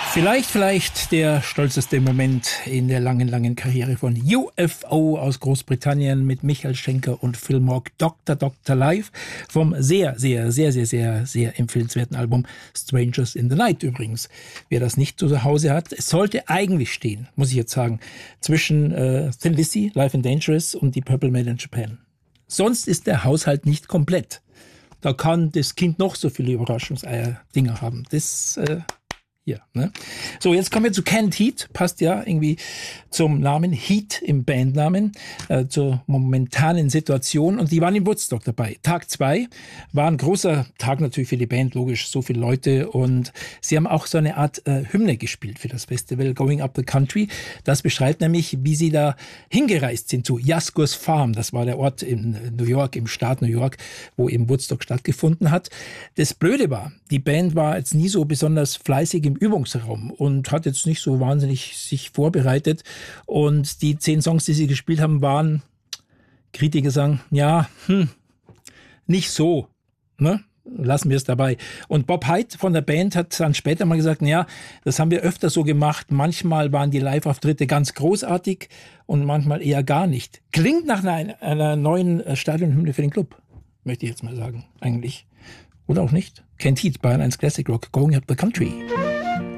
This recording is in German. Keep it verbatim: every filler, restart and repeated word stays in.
Vielleicht, vielleicht der stolzeste Moment in der langen, langen Karriere von U F O aus Großbritannien mit Michael Schenker und Phil Mogg, Doktor Doktor Live vom sehr, sehr, sehr, sehr, sehr, sehr empfehlenswerten Album Strangers in the Night übrigens. Wer das nicht zu Hause hat, es sollte eigentlich stehen, muss ich jetzt sagen, zwischen äh, Thin Lizzy, Live and Dangerous und die Purple Made in Japan. Sonst ist der Haushalt nicht komplett. Da kann das Kind noch so viele Überraschungseier-Dinger haben. Das... Äh, Hier, ne? So, jetzt kommen wir zu Canned Heat. Passt ja irgendwie zum Namen Heat im Bandnamen, äh, zur momentanen Situation. Und die waren in Woodstock dabei. Tag zwei war ein großer Tag natürlich für die Band, logisch, so viele Leute. Und sie haben auch so eine Art äh, Hymne gespielt für das Festival, Going Up the Country. Das beschreibt nämlich, wie sie da hingereist sind zu Yasgur's Farm. Das war der Ort in New York, im Staat New York, wo eben Woodstock stattgefunden hat. Das Blöde war, die Band war jetzt nie so besonders fleißig im Übungsraum und hat jetzt nicht so wahnsinnig sich vorbereitet. Und die zehn Songs, die sie gespielt haben, waren, Kritiker sagen, ja, hm, nicht so, ne? Lassen wir es dabei. Und Bob Hyde von der Band hat dann später mal gesagt, ja, das haben wir öfter so gemacht. Manchmal waren die Live-Auftritte ganz großartig und manchmal eher gar nicht. Klingt nach einer, einer neuen Stadionhymne für den Club, möchte ich jetzt mal sagen, eigentlich. Oder auch nicht. Canned Heat, Bayern eins Classic Rock, Going Up the Country.